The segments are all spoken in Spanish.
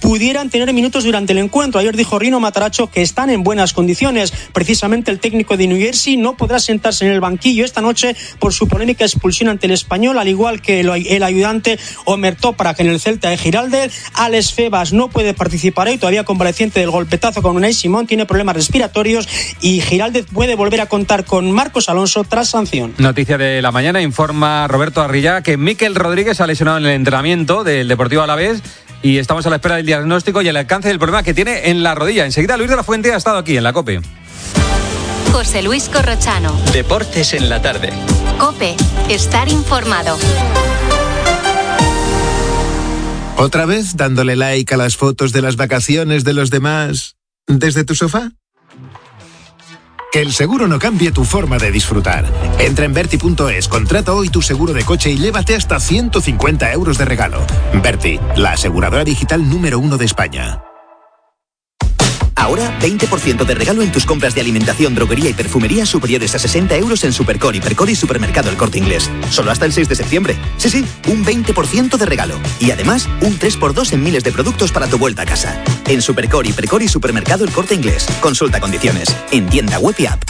pudieran tener minutos durante el encuentro. Ayer dijo Rino Mataracho que están en buenas condiciones. Precisamente el técnico de New Jersey no podrá sentarse en el banquillo esta noche por su polémica expulsión ante el Español, al igual que el ayudante Omer Toprak en el Celta de Giraldez. Alex Febas no puede participar hoy, todavía convaleciente del golpetazo con Unai Simón, tiene problemas respiratorios, y Giraldez puede volver a contar con Marcos Alonso tras sanción. Noticia de la mañana, informa Roberto Arrillá que Mikel Rodríguez ha lesionado en el entrenamiento del Deportivo Alavés y estamos a la espera del diagnóstico y el alcance del problema que tiene en la rodilla. Enseguida Luis de la Fuente ha estado aquí en la COPE. José Luis Corrochano. Deportes en la tarde. COPE. Estar informado. ¿Otra vez dándole like a las fotos de las vacaciones de los demás desde tu sofá? Que el seguro no cambie tu forma de disfrutar. Entra en Verti.es, contrata hoy tu seguro de coche y llévate hasta 150 euros de regalo. Verti, la aseguradora digital número 1 de España. Ahora, 20% de regalo en tus compras de alimentación, droguería y perfumería superiores a 60 euros en Supercor, Hipercor y Supermercado El Corte Inglés. Solo hasta el 6 de septiembre. Sí, un 20% de regalo. Y además, un 3x2 en miles de productos para tu vuelta a casa. En Supercor, Hipercor y Supermercado El Corte Inglés. Consulta condiciones. En tienda web y app.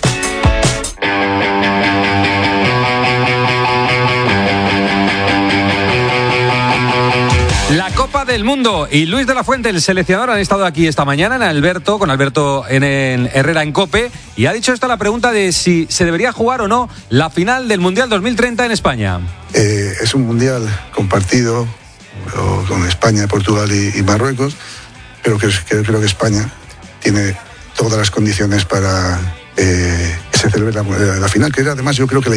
La Copa del Mundo y Luis de la Fuente, el seleccionador, han estado aquí esta mañana con Alberto en Herrera en COPE, y ha dicho esta la pregunta de si se debería jugar o no la final del Mundial 2030 en España. Es un Mundial compartido con España, Portugal y Marruecos, pero creo que España tiene todas las condiciones para que se celebre la final, que era además yo creo que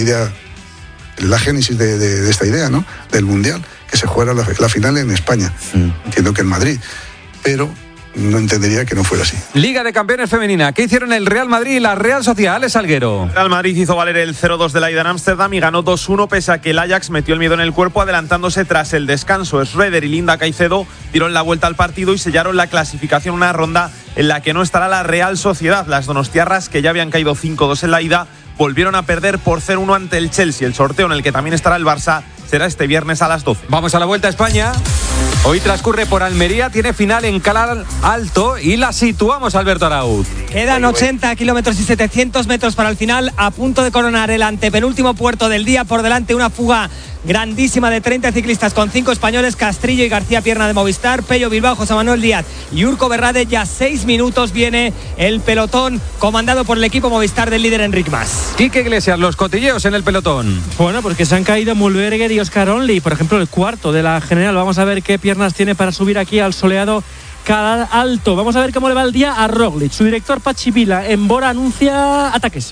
la génesis de esta idea, ¿no?, del Mundial, que se jugara la final en España. Entiendo que en Madrid, pero no entendería que no fuera así. Liga de Campeones Femenina. ¿Qué hicieron el Real Madrid y la Real Sociedad? Alex Salguero. Real Madrid hizo valer el 0-2 de la ida en Ámsterdam y ganó 2-1 pese a que el Ajax metió el miedo en el cuerpo adelantándose tras el descanso. Schroeder y Linda Caicedo dieron la vuelta al partido y sellaron la clasificación, una ronda en la que no estará la Real Sociedad. Las donostiarras, que ya habían caído 5-2 en la ida, volvieron a perder por 0-1 ante el Chelsea. El sorteo, en el que también estará el Barça, será este viernes a las 12. Vamos a la Vuelta a España. Hoy transcurre por Almería, tiene final en Calar Alto y la situamos, Alberto Arauz. Quedan 80 kilómetros y 700 metros para el final, a punto de coronar el antepenúltimo puerto del día. Por delante una fuga grandísima de 30 ciclistas con 5 españoles, Castrillo y García Pierna de Movistar, Pello Bilbao, José Manuel Díaz y Urco Berrade. Ya 6 minutos viene el pelotón comandado por el equipo Movistar del líder Enric Mas. Quique Iglesias, los cotilleos en el pelotón. Bueno, porque se han caído Mulberger y Oscar Onley, por ejemplo, el cuarto de la general. Vamos a ver qué piernas tiene para subir aquí al soleado Calar Alto. Vamos a ver cómo le va el día a Roglic. Su director Pachi Vila en Bora anuncia ataques.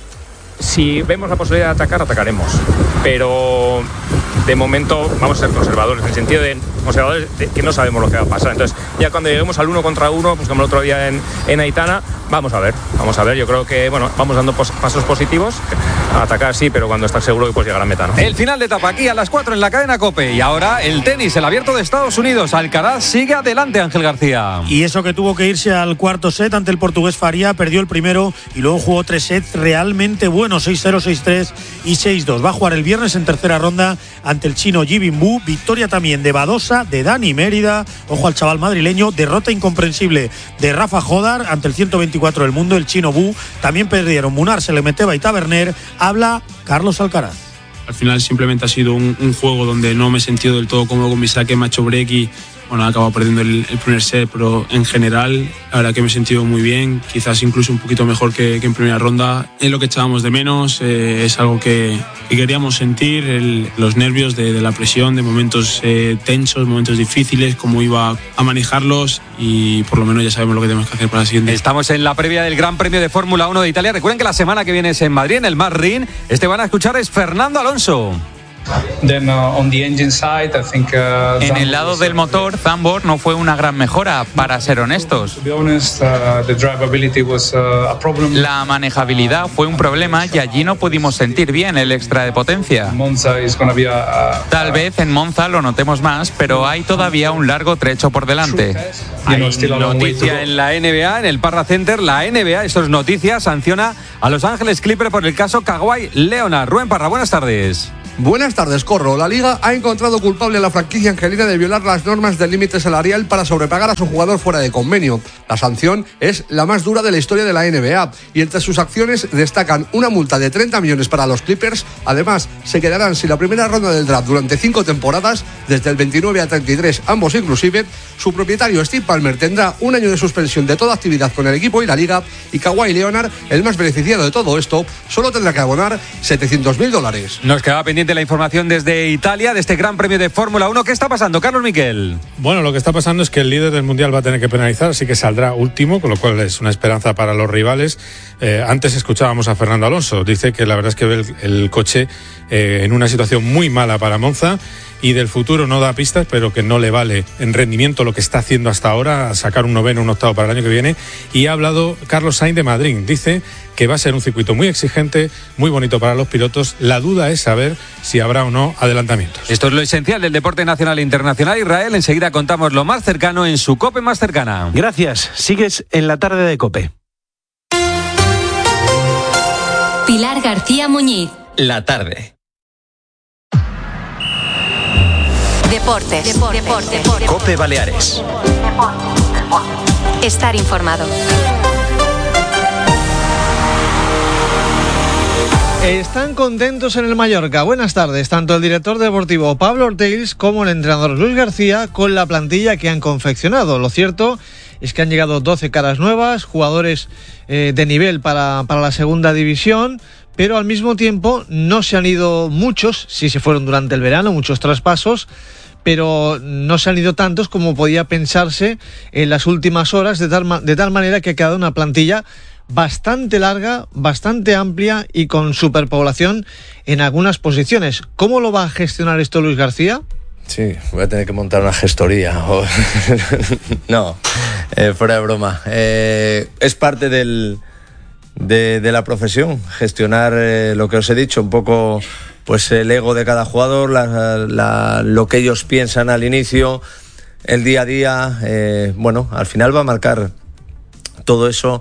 Si vemos la posibilidad de atacar, atacaremos. Pero de momento vamos a ser conservadores, en el sentido de conservadores de que no sabemos lo que va a pasar. Entonces, ya cuando lleguemos al 1 contra 1, pues como el otro día en Aitana, vamos a ver. Yo creo que vamos dando pasos positivos. A atacar sí, pero cuando estás seguro que puedes llegar a meta, ¿no? El final de etapa aquí a las 4 en la cadena COPE. Y ahora el tenis, el Abierto de Estados Unidos. Alcaraz sigue adelante, Ángel García. Y eso que tuvo que irse al cuarto set ante el portugués Faria, perdió el primero y luego jugó 3 sets realmente buenos, 6-0, 6-3 y 6-2. Va a jugar el viernes en tercera ronda ante el chino Yi Binbu. Victoria también de Badosa, de Dani Mérida. Ojo al chaval madrileño. Derrota incomprensible de Rafa Jodar ante el 124 del mundo, el chino Bu. También perdieron Munar, Selemeteva y Taberner. Habla Carlos Alcaraz. Al final simplemente ha sido un juego donde no me he sentido del todo cómodo con mi saque, me ha hecho break y he acabado perdiendo el primer set, pero en general la verdad que me he sentido muy bien, quizás incluso un poquito mejor que en primera ronda. Es lo que echábamos de menos, es algo que queríamos sentir, los nervios de la presión, de momentos tensos, momentos difíciles, cómo iba a manejarlos, y por lo menos ya sabemos lo que tenemos que hacer para la siguiente. Estamos en la previa del Gran Premio de Fórmula 1 de Italia. Recuerden que la semana que viene es en Madrid, en el Marrin. Van a escuchar es Fernando Alonso. En el lado del motor, Zandvoort no fue una gran mejora, para ser honestos. La manejabilidad fue un problema y allí no pudimos sentir bien el extra de potencia. Tal vez en Monza lo notemos más, pero hay todavía un largo trecho por delante. Hay noticia en la NBA, en el Parra Center. La NBA, esto es noticia, sanciona a Los Ángeles Clippers por el caso Kawhi Leonard. Rubén Parra, buenas tardes. Buenas tardes, Corro. La Liga ha encontrado culpable a la franquicia angelina de violar las normas del límite salarial para sobrepagar a su jugador fuera de convenio. La sanción es la más dura de la historia de la NBA y entre sus acciones destacan una multa de 30 millones para los Clippers. Además, se quedarán sin la primera ronda del draft durante 5 temporadas, desde el 29 a 33, ambos inclusive. Su propietario Steve Ballmer tendrá un año de suspensión de toda actividad con el equipo y la Liga, y Kawhi Leonard, el más beneficiado de todo esto, solo tendrá que abonar $700.000. Nos quedaba pendiente la información desde Italia, de este Gran Premio de Fórmula 1. ¿Qué está pasando, Carlos Miquel? Bueno, lo que está pasando es que el líder del Mundial va a tener que penalizar, así que saldrá último, con lo cual es una esperanza para los rivales. Antes escuchábamos a Fernando Alonso. Dice que la verdad es que ve el coche en una situación muy mala para Monza, y del futuro no da pistas, pero que no le vale en rendimiento lo que está haciendo hasta ahora, sacar un noveno, un octavo para el año que viene. Y ha hablado Carlos Sainz de Madrid. Dice que va a ser un circuito muy exigente, muy bonito para los pilotos. La duda es saber si habrá o no adelantamientos. Esto es lo esencial del deporte nacional e internacional. Israel, enseguida contamos lo más cercano en su COPE más cercana. Gracias. Sigues en la tarde de COPE. Pilar García Muñiz. La tarde. Deportes. COPE Baleares. Estar informado. Están contentos en el Mallorca. Buenas tardes. Tanto el director deportivo Pablo Ortells como el entrenador Luis García con la plantilla que han confeccionado. Lo cierto es que han llegado 12 caras nuevas, jugadores de nivel para la segunda división, pero al mismo tiempo no se han ido muchos, sí se fueron durante el verano, muchos traspasos, pero no se han ido tantos como podía pensarse en las últimas horas, de tal manera que ha quedado una plantilla bastante larga, bastante amplia y con superpoblación en algunas posiciones. ¿Cómo lo va a gestionar esto Luis García? Sí, voy a tener que montar una gestoría. No, fuera de broma. Es parte de la profesión, gestionar lo que os he dicho, un poco pues el ego de cada jugador, lo que ellos piensan al inicio, el día a día. Bueno, al final va a marcar todo eso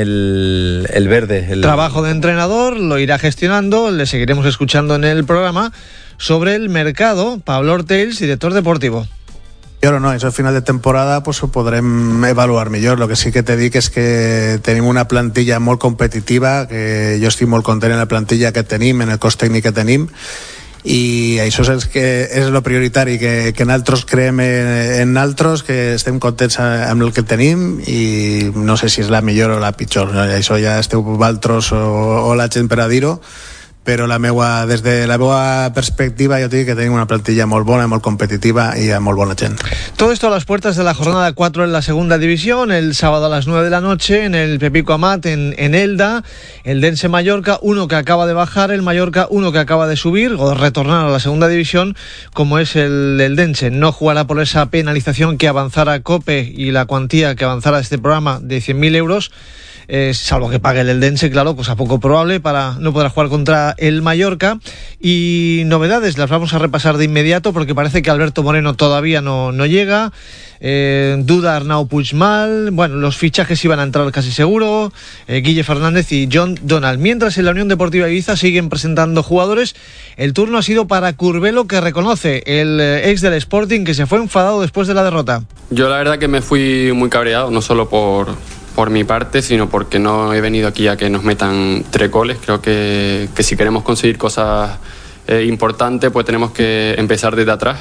el verde. El trabajo de entrenador lo irá gestionando, le seguiremos escuchando en el programa. Sobre el mercado, Pablo Ortells, director deportivo. Jo no, això a final de temporada pues, ho podrem avaluar millor. El que sí que te dic és que tenim una plantilla molt competitiva, que jo estic molt content en la plantilla que tenim, en el cos tècnic que tenim, i això és el prioritari, que nosaltres creem en nosaltres, que estem contents amb el que tenim, i no sé si és la millor o la pitjor. Això ja esteu vosaltres o la gent per a dir-ho, però des de la meva perspectiva jo dic que tenim una plantilla molt bona, molt competitiva y a molt bona gent. Todo esto a las puertas de la jornada 4 en la segunda división, el sábado a las 9 de la noche en el Pepico Amat en Elda, el Dense Mallorca, uno que acaba de bajar, el Mallorca uno que acaba de subir o de retornar a la segunda división, como es el Dense. No jugará por esa penalización que avanzara COPE y la cuantía que avanzara este programa de 100.000 euros. Salvo que pague el Eldense, claro, cosa poco probable, no podrá jugar contra el Mallorca. Y novedades las vamos a repasar de inmediato porque parece que Alberto Moreno todavía no llega. Duda Arnau Puigmal, bueno, los fichajes iban a entrar casi seguro, Guille Fernández y John Donald. Mientras en la Unión Deportiva Ibiza siguen presentando jugadores, el turno ha sido para Curbelo, que reconoce, el ex del Sporting, que se fue enfadado después de la derrota. Yo la verdad que me fui muy cabreado, no solo por mi parte, sino porque no he venido aquí a que nos metan 3 goles. Creo que si queremos conseguir cosas importantes, pues tenemos que empezar desde atrás.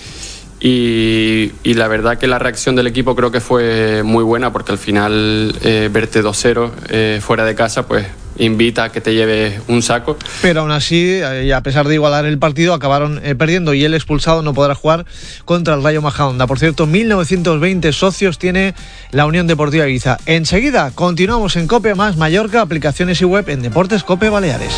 Y la verdad que la reacción del equipo creo que fue muy buena, porque al final verte 2-0 fuera de casa, pues invita a que te lleves un saco. Pero aún así, a pesar de igualar el partido, acabaron perdiendo y el expulsado no podrá jugar contra el Rayo Majadahonda. Por cierto, 1920 socios tiene la Unión Deportiva Ibiza. Enseguida continuamos en COPE más Mallorca, aplicaciones y web en Deportes COPE Baleares.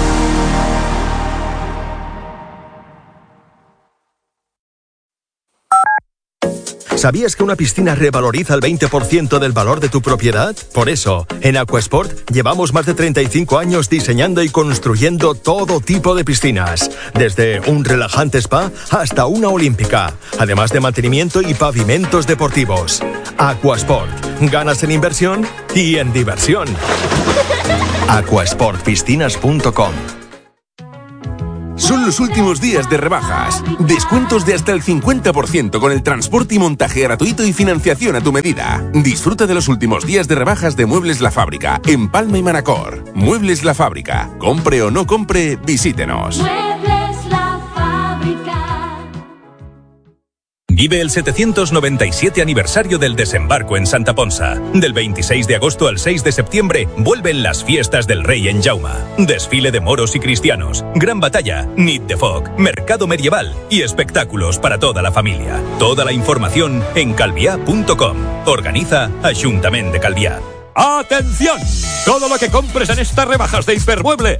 ¿Sabías que una piscina revaloriza el 20% del valor de tu propiedad? Por eso, en Aquasport llevamos más de 35 años diseñando y construyendo todo tipo de piscinas, desde un relajante spa hasta una olímpica, además de mantenimiento y pavimentos deportivos. Aquasport, ganas en inversión y en diversión. Aquasportpiscinas.com. Son los últimos días de rebajas. Descuentos de hasta el 50% con el transporte y montaje gratuito y financiación a tu medida. Disfruta de los últimos días de rebajas de Muebles La Fábrica en Palma y Manacor. Muebles La Fábrica. Compre o no compre, visítenos. Vive el 797 aniversario del desembarco en Santa Ponsa. Del 26 de agosto al 6 de septiembre vuelven las fiestas del Rey en Jauma. Desfile de moros y cristianos, gran batalla, nit de foc, mercado medieval y espectáculos para toda la familia. Toda la información en calviá.com. Organiza Ajuntament de Calviá. ¡Atención! Todo lo que compres en estas rebajas de Hipermueble